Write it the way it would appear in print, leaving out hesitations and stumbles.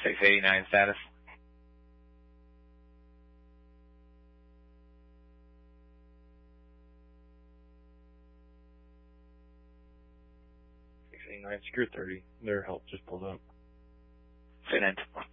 689 status. Secure 30. Their help just pulled up. Say 9.